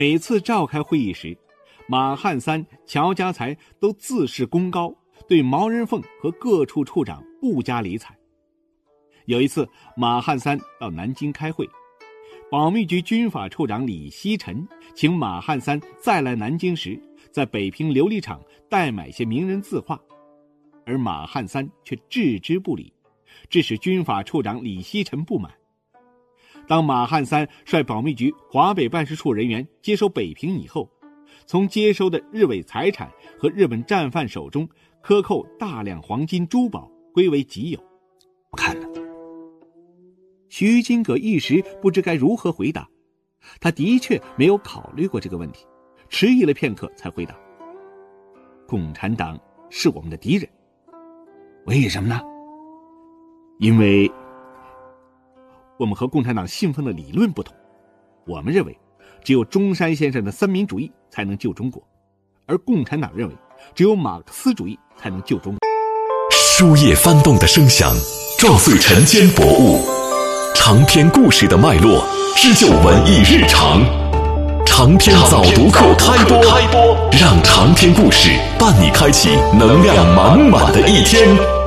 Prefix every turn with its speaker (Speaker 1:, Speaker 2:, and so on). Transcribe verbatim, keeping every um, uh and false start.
Speaker 1: 每次召开会议时，马汉三、乔家才都自视功高，对毛人凤和各处处长不加理睬。有一次，马汉三到南京开会，保密局军法处长李锡臣请马汉三再来南京时，在北平琉璃厂代买些名人字画，而马汉三却置之不理，致使军法处长李锡臣不满。当马汉三率保密局华北办事处人员接收北平以后，从接收的日伪财产和日本战犯手中克扣大量黄金珠宝归为己有。看了，徐金葛一时不知该如何回答，他的确没有考虑过这个问题，迟疑了片刻才回答：共产党是我们的敌人。为什么呢？因为我们和共产党信奉的理论不同，我们认为只有中山先生的三民主义才能救中国，而共产党认为只有马克思主义才能救中国。
Speaker 2: 书页翻动的声响撞碎晨间薄雾，长篇故事的脉络织就文艺日常。长篇早读课开播，让长篇故事伴你开启能量满满的一天。